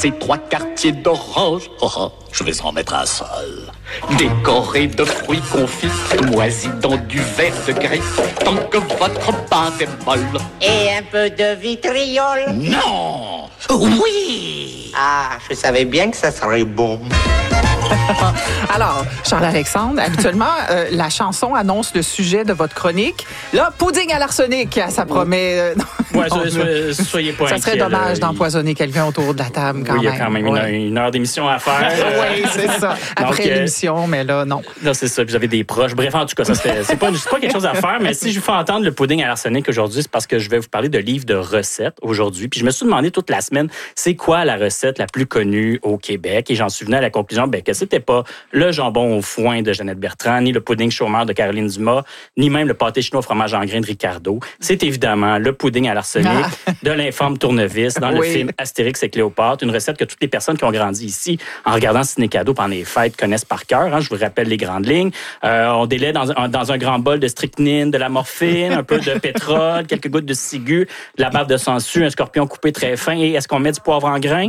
ces 3 quartiers d'orange. Je vais en mettre un seul. Décoré de fruits confits, moisis dans du verre de griffe, tant que votre pâte est molle. Et un peu de vitriol. Non! Oui! Ah, je savais bien que ça serait bon. Alors, Charles-Alexandre, habituellement, la chanson annonce le sujet de votre chronique. Là, pudding à l'arsenic, ça promet... Soyez pas ça serait inquiets, dommage d'empoisonner quelqu'un autour de la table quand même. Il y même. a quand même une heure d'émission à faire. Oui, c'est ça. Après l'émission, mais là, non. Non, c'est ça. Puis j'avais des proches. Bref, en tout cas, c'est pas quelque chose à faire. Mais si je vous fais entendre le pudding à l'arsenic aujourd'hui, c'est parce que je vais vous parler de livres de recettes aujourd'hui. Puis je me suis demandé toute la semaine, c'est quoi la recette la plus connue au Québec? Et j'en suis venu à la conclusion que c'était pas le jambon au foin de Jeannette Bertrand, ni le pudding chômeur de Caroline Dumas, ni même le pâté chinois au fromage en grains de Ricardo. C'est évidemment le pudding à l'arsenic de l'infâme Tournevis dans le film Astérix et Cléopâtre, une recette que toutes les personnes qui ont grandi ici en regardant Ciné-Cadeau pendant les fêtes connaissent par cœur. Je vous rappelle les grandes lignes. On délaie dans un grand bol de strychnine, de la morphine, un peu de pétrole, quelques gouttes de ciguë, de la barbe de sangsue, un scorpion coupé très fin. Et est-ce qu'on met du poivre en grains?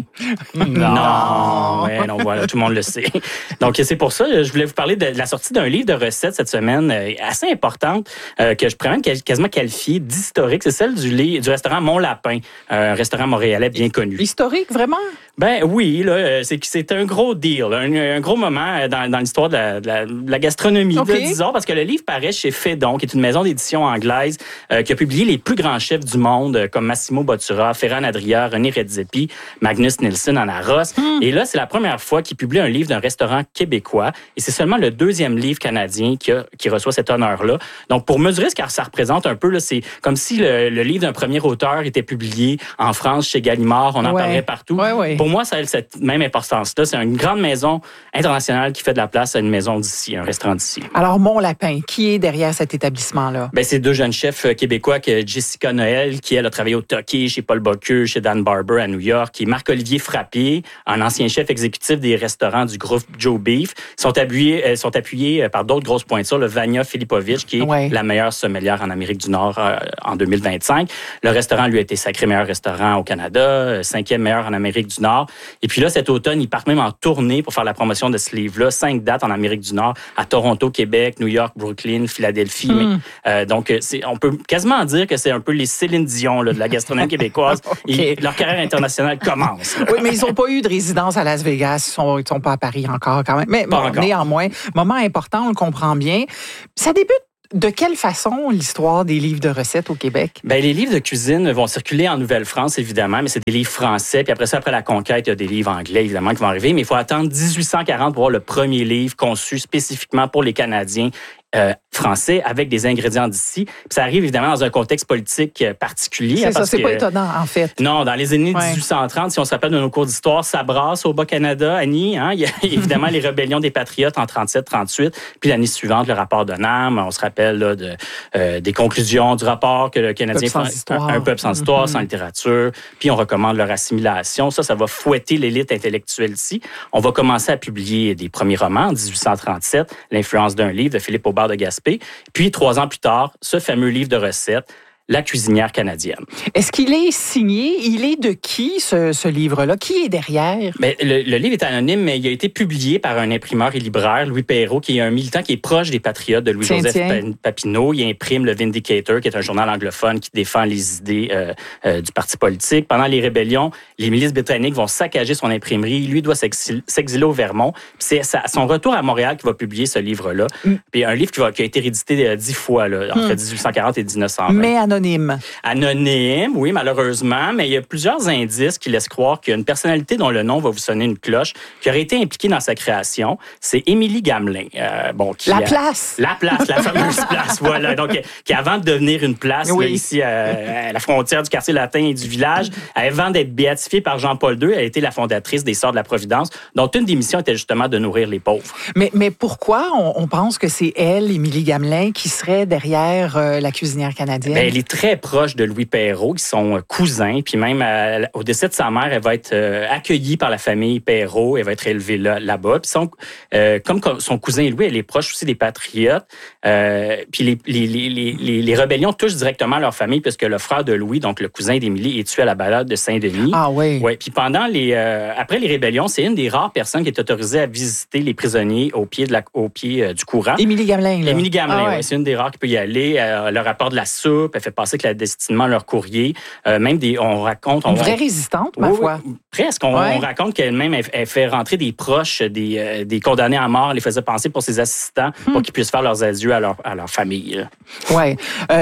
Non. Ouais, non, voilà, tout le monde le sait. Donc, c'est pour ça que je voulais vous parler de la sortie d'un livre de recettes cette semaine assez importante que je pourrais même quasiment qualifier d'historique. C'est celle du restaurant Mon Lapin, un restaurant montréalais bien connu. Historique, vraiment? Ben oui, là, c'est un gros deal, un gros moment dans l'histoire de la gastronomie, là, disons, parce que le livre paraît chez Fédon, qui est une maison d'édition anglaise qui a publié les plus grands chefs du monde, comme Massimo Bottura, Ferran Adria, René Redzepi, Magnus Nilsson en Arros. Et là, c'est la première fois qu'il publie un livre d'un restaurant québécois, et c'est seulement le 2e livre canadien qui reçoit cet honneur-là. Donc, pour mesurer ce que ça représente un peu, là, c'est comme si le livre d'un premier auteur était publié en France, chez Gallimard, on en parlerait partout. Pour moi, ça a cette même importance-là. C'est une grande maison internationale qui fait de la place à une maison d'ici, un restaurant d'ici. Alors, Mon Lapin, qui est derrière cet établissement-là? Ben, c'est 2 jeunes chefs québécois, Jessica Noël, qui, elle, a travaillé au Toqué, chez Paul Bocuse, chez Dan Barber à New York, et Marc-Olivier Frappier, un ancien chef exécutif des restaurants du groupe Joe Beef, sont appuyés par d'autres grosses pointures, le Vania Filipovic, qui est la meilleure sommelière en Amérique du Nord en 2025. Le restaurant lui a été sacré meilleur restaurant au Canada, 5e meilleur en Amérique du Nord. Et puis là, cet automne, ils partent même en tournée pour faire la promotion de ce livre-là. 5 dates en Amérique du Nord, à Toronto, Québec, New York, Brooklyn, Philadelphie. Donc, on peut quasiment dire que c'est un peu les Céline Dion là, de la gastronomie québécoise. Et leur carrière internationale commence. Oui, mais ils n'ont pas eu de résidence à Las Vegas. Ils ne sont pas à Paris encore quand même. Mais bon, néanmoins, moment important, on le comprend bien. Ça débute de quelle façon l'histoire des livres de recettes au Québec? Ben, les livres de cuisine vont circuler en Nouvelle-France, évidemment, mais c'est des livres français. Puis après ça, après la conquête, il y a des livres anglais, évidemment, qui vont arriver. Mais il faut attendre 1840 pour voir le premier livre conçu spécifiquement pour les Canadiens français avec des ingrédients d'ici. Puis ça arrive évidemment dans un contexte politique particulier. C'est ça, c'est pas étonnant, en fait. Non, dans les années 1830, si on se rappelle de nos cours d'histoire, ça brasse au Bas-Canada, Annie. Il y a évidemment les rébellions des Patriotes en 37-38. Puis l'année suivante, le rapport de NAM. On se rappelle là, des conclusions du rapport que le Canadien fait un peuple sans histoire, sans littérature. Puis on recommande leur assimilation. Ça va fouetter l'élite intellectuelle ici. On va commencer à publier des premiers romans en 1837, L'influence d'un livre de Philippe Aubert de Gaspé. Puis 3 ans plus tard, ce fameux livre de recettes, La cuisinière canadienne. Est-ce qu'il est signé? Il est de qui, ce livre-là? Qui est derrière? Bien, le livre est anonyme, mais il a été publié par un imprimeur et libraire, Louis Perrault, qui est un militant qui est proche des Patriotes de Louis-Joseph Papineau. Il imprime le Vindicator, qui est un journal anglophone qui défend les idées du parti politique. Pendant les rébellions, les milices britanniques vont saccager son imprimerie. Lui doit s'exiler au Vermont. Puis c'est à son retour à Montréal qu'il va publier ce livre-là. Puis un livre qui a été réédité 10 fois, là, entre 1840 et 1920. Mais anonyme. Anonyme, oui, malheureusement, mais il y a plusieurs indices qui laissent croire qu'il y a une personnalité dont le nom va vous sonner une cloche, qui aurait été impliquée dans sa création. C'est Émilie Gamelin. La place, la fameuse place, voilà. Donc, qui avant de devenir une place, là, ici, à la frontière du quartier latin et du village, avant d'être béatifiée par Jean-Paul II, elle a été la fondatrice des Sœurs de la Providence, dont une des missions était justement de nourrir les pauvres. Mais pourquoi on pense que c'est elle, Émilie Gamelin, qui serait derrière la cuisinière canadienne? Bien, est très proche de Louis Perrault, qui sont cousins. Puis même au décès de sa mère, elle va être accueillie par la famille Perrault. Elle va être élevée là-bas. Puis comme son cousin Louis, elle est proche aussi des patriotes. Puis les rébellions touchent directement leur famille, puisque le frère de Louis, donc le cousin d'Émilie, est tué à la balade de Saint-Denis. Ah oui. Ouais. Puis après les rébellions, c'est une des rares personnes qui est autorisée à visiter les prisonniers au pied du courant. Émilie Gamelin, là. Émilie Gamelin, c'est une des rares qui peut y aller. Elle leur apporte de la soupe, elle fait passer clandestinement leur courrier. On raconte... Une vraie résistante, ma foi. Presque. On raconte qu'elle-même, elle fait rentrer des proches des condamnés à mort, elle les faisait penser pour ses assistants pour qu'ils puissent faire leurs adieux à leur famille. Oui.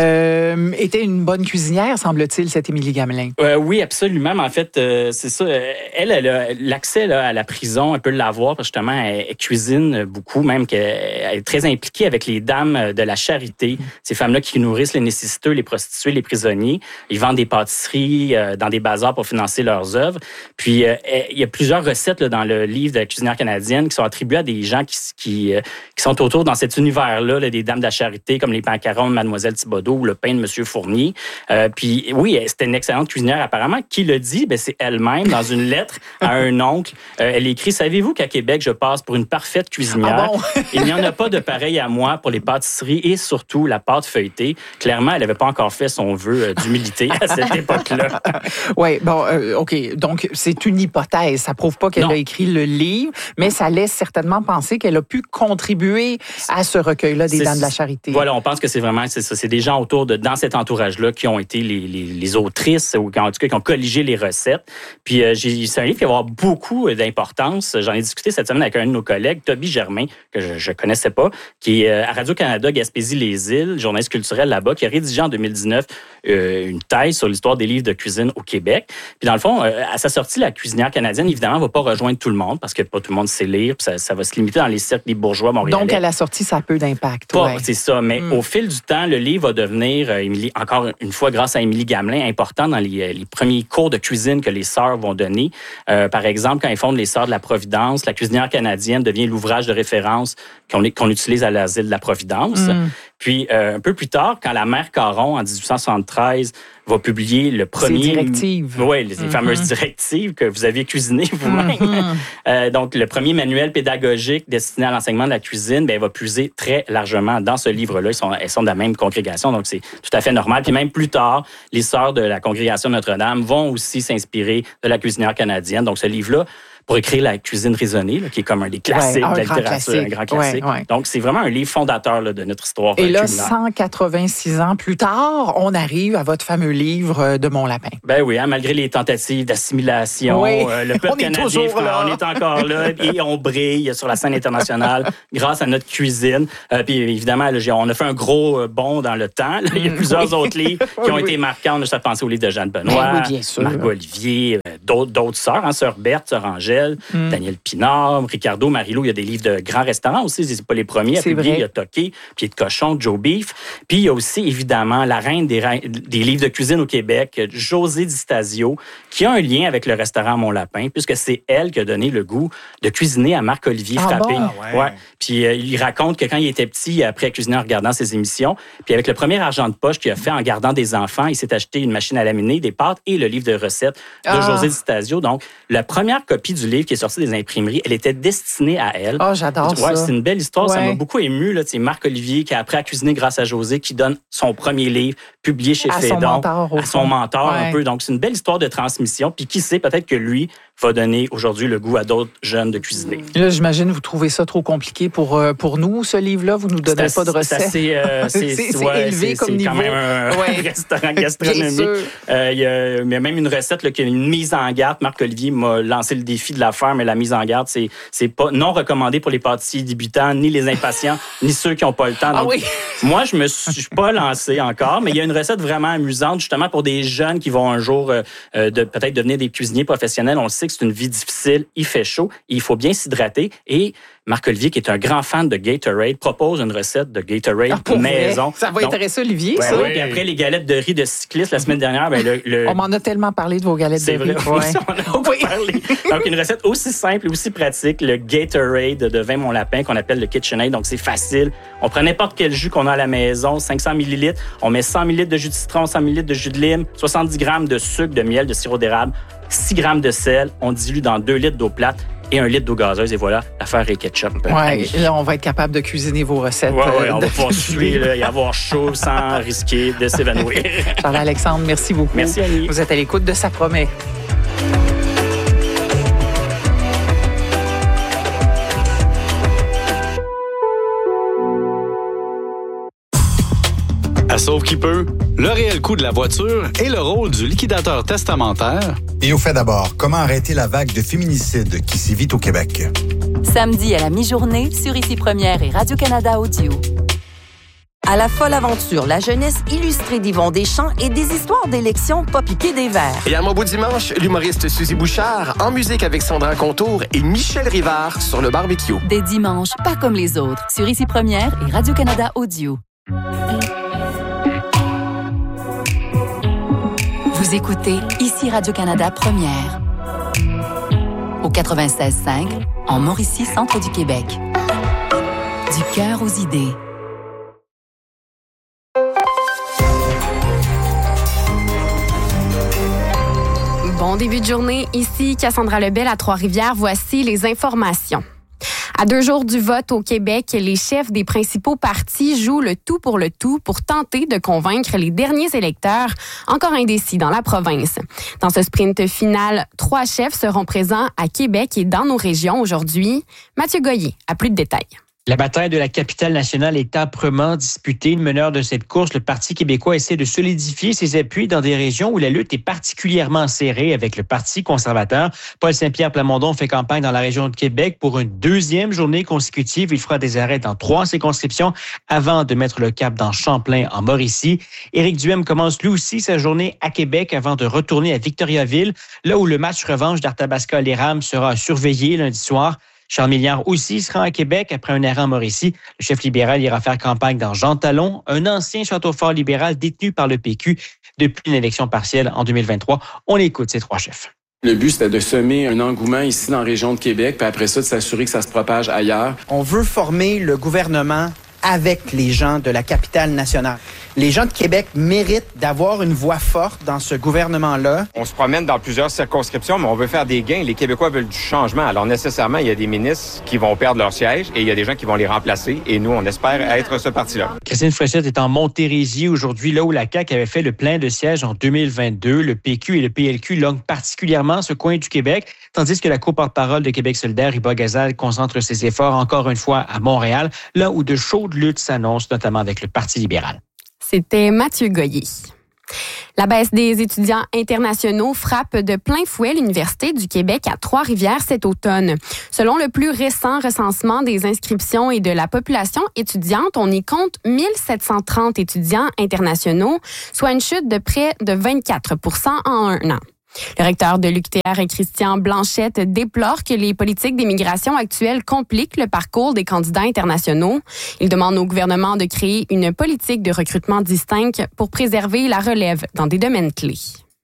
Était une bonne cuisinière, semble-t-il, cette Émilie Gamelin. Oui, absolument. Mais en fait, c'est ça. Elle a l'accès à la prison, elle peut l'avoir, parce que justement, elle cuisine beaucoup, même qu'elle est très impliquée avec les dames de la charité. Ces femmes-là qui nourrissent les nécessiteux, les prostituées, les prisonniers. Ils vendent des pâtisseries dans des bazars pour financer leurs œuvres. Puis, il y a plusieurs recettes là, dans le livre de la cuisinière canadienne qui sont attribuées à des gens qui sont autour dans cet univers-là, là, des dames de la charité, comme les pancarons de Mademoiselle Thibodeau ou le pain de Monsieur Fournier. Puis, oui, c'était une excellente cuisinière, apparemment. Qui le dit? Ben, c'est elle-même, dans une lettre à un oncle. Elle écrit « Savez-vous qu'à Québec, je passe pour une parfaite cuisinière? Ah bon? Il n'y en a pas de pareil à moi pour les pâtisseries et surtout la pâte feuilletée. » Clairement, elle n'avait pas encore fait son vœu d'humilité à cette époque-là. Oui, bon, OK. Donc, c'est une hypothèse. Ça prouve pas qu'elle a écrit le livre, mais ça laisse certainement penser qu'elle a pu contribuer à ce recueil-là des Dames de la Charité. Voilà, on pense que c'est vraiment ça. C'est des gens dans cet entourage-là qui ont été les autrices ou en tout cas qui ont colligé les recettes. Puis c'est un livre qui va avoir beaucoup d'importance. J'en ai discuté cette semaine avec un de nos collègues, Toby Germain, que je connaissais pas, qui est à Radio-Canada Gaspésie-les-Îles, journaliste culturel là-bas, qui a rédigé en 2019 une thèse sur l'histoire des livres de cuisine au Québec. Puis dans le fond, à sa sortie, la cuisinière canadienne, évidemment, va pas rejoindre tout le monde parce que pas tout le monde sait lire. Puis ça va se limiter dans les cercles des bourgeois montréalais. Donc, à la sortie, ça a peu d'impact. C'est ça. Mais au fil du temps, le livre va devenir, encore une fois, grâce à Émilie Gamelin, important dans les premiers cours de cuisine que les sœurs vont donner. Par exemple, quand ils fondent les Sœurs de la Providence, la cuisinière canadienne devient l'ouvrage de référence qu'on utilise à l'asile de la Providence. Puis, un peu plus tard, quand la mère Caron, en 1873, va publier le premier... Ces directives. Oui, les fameuses directives que vous aviez cuisinées vous-même. Donc, le premier manuel pédagogique destiné à l'enseignement de la cuisine, elle va puiser très largement dans ce livre-là. Elles sont de la même congrégation, donc c'est tout à fait normal. Puis même plus tard, les sœurs de la congrégation Notre-Dame vont aussi s'inspirer de la cuisinière canadienne. Donc, ce livre-là, pour écrire La cuisine raisonnée, là, qui est comme un des classiques de la littérature, un grand classique. Ouais. Donc, c'est vraiment un livre fondateur là, de notre histoire culinaire. Et là, culinaire. 186 ans plus tard, on arrive à votre fameux livre de Mont-Lapin. Ben oui, malgré les tentatives d'assimilation, le peuple canadien, on est encore là et on brille sur la scène internationale grâce à notre cuisine. Puis évidemment, on a fait un gros bond dans le temps. Là, il y a plusieurs autres livres qui ont été marquants. On a juste à penser au livre de Jeanne Benoît, Margot Olivier, d'autres sœurs, sœur Berthe, sœur Angèle, Daniel Pinard, Ricardo, Marie-Lou. Il y a des livres de grands restaurants aussi. C'est pas les premiers à publier. Il y a Toqué, Pied de cochon, Joe Beef. Puis il y a aussi, évidemment, la reine des livres de cuisine au Québec, José Di Stasio, qui a un lien avec le restaurant Mont-Lapin, puisque c'est elle qui a donné le goût de cuisiner à Marc-Olivier Frappé. Bon? Ouais. Puis il raconte que quand il était petit, il a appris à cuisiner en regardant ses émissions. Puis avec le premier argent de poche qu'il a fait en gardant des enfants, il s'est acheté une machine à laminer, des pâtes et le livre de recettes de José Di Stasio. Donc, la première copie du livre qui est sorti des imprimeries, elle était destinée à elle. Oh, j'adore ça. C'est une belle histoire. Ouais. Ça m'a beaucoup ému. C'est Marc-Olivier qui a appris à cuisiner grâce à José, qui donne son premier livre publié chez Fédon. À son mentor un peu. Donc, c'est une belle histoire de transmission. Puis qui sait, peut-être que lui va donner aujourd'hui le goût à d'autres jeunes de cuisiner. Là, j'imagine vous trouvez ça trop compliqué pour nous, ce livre-là. Vous nous donnez pas de recettes. C'est élevé comme niveau. C'est quand même un restaurant gastronomique. Il y a même une recette là, qui a une mise en garde. Marc-Olivier m'a lancé le défi de la faire, mais la mise en garde, c'est pas non recommandé pour les pâtissiers débutants, ni les impatients, ni ceux qui n'ont pas le temps. Donc, moi, je me suis pas lancé encore, mais il y a une recette vraiment amusante, justement, pour des jeunes qui vont un jour peut-être devenir des cuisiniers professionnels. On le sait que que c'est une vie difficile, il fait chaud, et il faut bien s'hydrater. Et Marc-Olivier, qui est un grand fan de Gatorade, propose une recette de Gatorade maison. Vrai? Ça va intéresser Olivier, ça. Oui, puis après, les galettes de riz de cycliste, la semaine dernière, on m'en a tellement parlé de vos galettes de riz. C'est vrai, on a beaucoup parlé. Donc, une recette aussi simple et aussi pratique, le Gatorade de vin Mon Lapin, qu'on appelle le KitchenAid. Donc, c'est facile. On prend n'importe quel jus qu'on a à la maison, 500 ml. On met 100 ml de jus de citron, 100 ml de jus de lime, 70 g de sucre, de miel, de sirop d'érable, 6 g de sel. On dilue dans 2 litres d'eau plate et 1 litre d'eau gazeuse. Et voilà, l'affaire est ketchup. Oui, là, on va être capable de cuisiner vos recettes. Oui, on va pouvoir suer et avoir chaud sans risquer de s'évanouir. Charles-Alexandre, merci beaucoup. Merci, Annie. Vous êtes à l'écoute de Ça promet. À Sauve qui peut, le réel coût de la voiture et le rôle du liquidateur testamentaire. Et au fait d'abord, comment arrêter la vague de féminicides qui sévit au Québec? Samedi à la mi-journée sur Ici Première et Radio-Canada Audio. À la folle aventure, la jeunesse illustrée d'Yvon Deschamps et des histoires d'élections pas piquées des verres. Et à mon beau dimanche, l'humoriste Suzy Bouchard, en musique avec Sandra Contour et Michel Rivard sur le barbecue. Des dimanches pas comme les autres sur Ici Première et Radio-Canada Audio. Vous écoutez Ici Radio-Canada Première. Au 96.5, en Mauricie, centre du Québec. Du cœur aux idées. Bon début de journée. Ici Cassandra Lebel à Trois-Rivières. Voici les informations. À 2 jours du vote au Québec, les chefs des principaux partis jouent le tout pour tenter de convaincre les derniers électeurs encore indécis dans la province. Dans ce sprint final, 3 chefs seront présents à Québec et dans nos régions aujourd'hui. Mathieu Goyer a plus de détails. La bataille de la capitale nationale est âprement disputée. Le meneur de cette course, le Parti québécois, essaie de solidifier ses appuis dans des régions où la lutte est particulièrement serrée avec le Parti conservateur. Paul Saint-Pierre Plamondon fait campagne dans la région de Québec pour une 2e journée consécutive. Il fera des arrêts dans 3 circonscriptions avant de mettre le cap dans Champlain, en Mauricie. Éric Duhem commence lui aussi sa journée à Québec avant de retourner à Victoriaville, là où le match revanche d'Arthabasca-Les Rams sera surveillé lundi soir. Charles Milliard aussi sera à Québec après un arrêt en Mauricie. Le chef libéral ira faire campagne dans Jean Talon, un ancien château fort libéral détenu par le PQ depuis une élection partielle en 2023. On écoute ces 3 chefs. Le but, c'était de semer un engouement ici dans la région de Québec, puis après ça, de s'assurer que ça se propage ailleurs. On veut former le gouvernement avec les gens de la capitale nationale. Les gens de Québec méritent d'avoir une voix forte dans ce gouvernement-là. On se promène dans plusieurs circonscriptions, mais on veut faire des gains. Les Québécois veulent du changement. Alors nécessairement, il y a des ministres qui vont perdre leur siège et il y a des gens qui vont les remplacer. Et nous, on espère être ce parti-là. Christine Fréchette est en Montérégie aujourd'hui, là où la CAQ avait fait le plein de sièges en 2022. Le PQ et le PLQ longuent particulièrement ce coin du Québec, tandis que la co-porte-parole de Québec solidaire, Iba Gazal, concentre ses efforts encore une fois à Montréal, là où de chaudes luttes s'annoncent, notamment avec le Parti libéral. C'était Mathieu Goyer. La baisse des étudiants internationaux frappe de plein fouet l'Université du Québec à Trois-Rivières cet automne. Selon le plus récent recensement des inscriptions et de la population étudiante, on y compte 1730 étudiants internationaux, soit une chute de près de 24 % en un an. Le recteur de l'UQTR, Christian Blanchette, déplore que les politiques d'immigration actuelles compliquent le parcours des candidats internationaux. Il demande au gouvernement de créer une politique de recrutement distincte pour préserver la relève dans des domaines clés.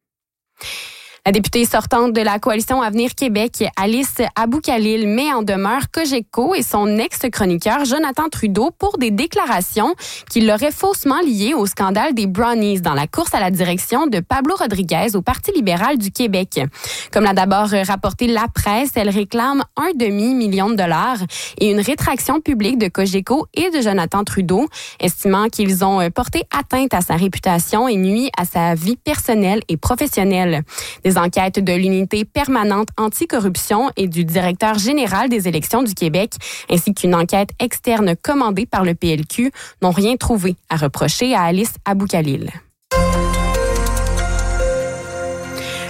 La députée sortante de la Coalition Avenir Québec, Alice Abou-Khalil, met en demeure Cogeco et son ex-chroniqueur Jonathan Trudeau pour des déclarations qui l'auraient faussement liées au scandale des Brownies dans la course à la direction de Pablo Rodriguez au Parti libéral du Québec. Comme l'a d'abord rapporté la presse, elle réclame $1,5 million et une rétraction publique de Cogeco et de Jonathan Trudeau, estimant qu'ils ont porté atteinte à sa réputation et nuit à sa vie personnelle et professionnelle. Des enquêtes de l'unité permanente anticorruption et du directeur général des élections du Québec, ainsi qu'une enquête externe commandée par le PLQ, n'ont rien trouvé à reprocher à Alice Abou-Khalil.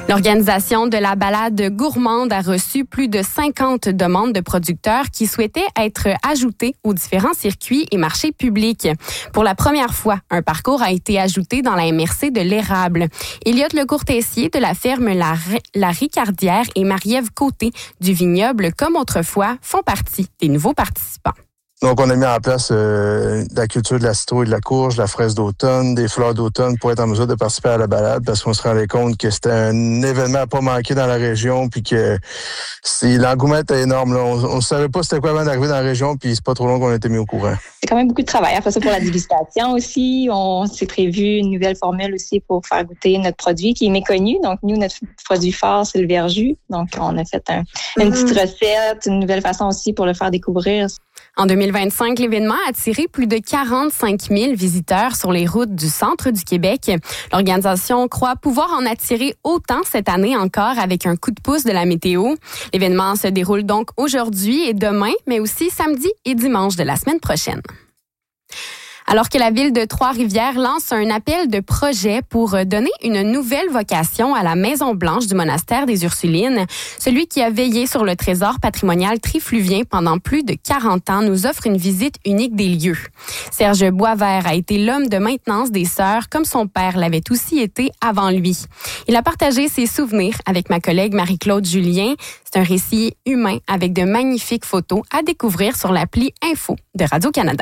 L'organisation de la balade gourmande a reçu plus de 50 demandes de producteurs qui souhaitaient être ajoutés aux différents circuits et marchés publics. Pour la première fois, un parcours a été ajouté dans la MRC de l'Érable. Elliot Lecourt-Tessier de la ferme La Ricardière et Marie-Ève Côté du vignoble Comme autrefois font partie des nouveaux participants. Donc, on a mis en place la culture de la citrouille, de la courge, de la fraise d'automne, des fleurs d'automne pour être en mesure de participer à la balade parce qu'on se rendait compte que c'était un événement à pas manquer dans la région puis que l'engouement était énorme. Là. On savait pas c'était quoi avant d'arriver dans la région puis c'est pas trop long qu'on a été mis au courant. C'est quand même beaucoup de travail. Après ça, pour la dégustation aussi, on s'est prévu une nouvelle formule aussi pour faire goûter notre produit qui est méconnu. Donc, nous, notre produit phare, c'est le verjus. Donc, on a fait une petite recette, une nouvelle façon aussi pour le faire découvrir. En 2025, l'événement a attiré plus de 45 000 visiteurs sur les routes du centre du Québec. L'organisation croit pouvoir en attirer autant cette année encore avec un coup de pouce de la météo. L'événement se déroule donc aujourd'hui et demain, mais aussi samedi et dimanche de la semaine prochaine. Alors que la ville de Trois-Rivières lance un appel de projet pour donner une nouvelle vocation à la Maison Blanche du monastère des Ursulines, celui qui a veillé sur le trésor patrimonial trifluvien pendant plus de 40 ans nous offre une visite unique des lieux. Serge Boisvert a été l'homme de maintenance des sœurs comme son père l'avait aussi été avant lui. Il a partagé ses souvenirs avec ma collègue Marie-Claude Julien. C'est un récit humain avec de magnifiques photos à découvrir sur l'appli Info de Radio-Canada.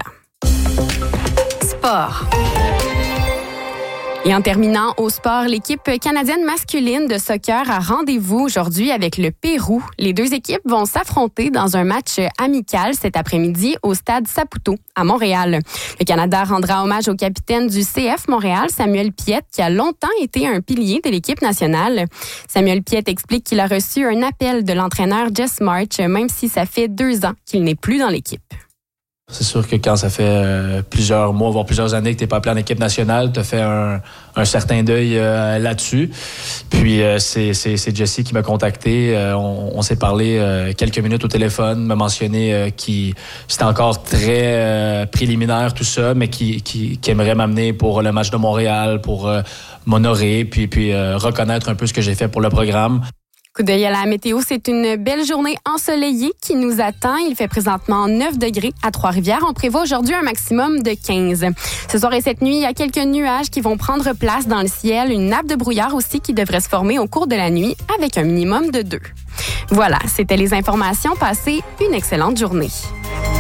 Et en terminant au sport, l'équipe canadienne masculine de soccer a rendez-vous aujourd'hui avec le Pérou. Les deux équipes vont s'affronter dans un match amical cet après-midi au stade Saputo à Montréal. Le Canada rendra hommage au capitaine du CF Montréal, Samuel Piette, qui a longtemps été un pilier de l'équipe nationale. Samuel Piette explique qu'il a reçu un appel de l'entraîneur Jess March, même si ça fait 2 ans qu'il n'est plus dans l'équipe. C'est sûr que quand ça fait plusieurs mois, voire plusieurs années que tu n'es pas appelé en équipe nationale, tu as fait un certain deuil là-dessus. Puis c'est Jessie qui m'a contacté. On s'est parlé quelques minutes au téléphone, m'a mentionné qu'il c'était encore très préliminaire tout ça, mais qui aimerait m'amener pour le match de Montréal, pour m'honorer, puis reconnaître un peu ce que j'ai fait pour le programme. Coup d'œil à la météo, c'est une belle journée ensoleillée qui nous attend. Il fait présentement 9 degrés à Trois-Rivières. On prévoit aujourd'hui un maximum de 15. Ce soir et cette nuit, il y a quelques nuages qui vont prendre place dans le ciel. Une nappe de brouillard aussi qui devrait se former au cours de la nuit avec un minimum de 2. Voilà, c'était les informations. Passez une excellente journée.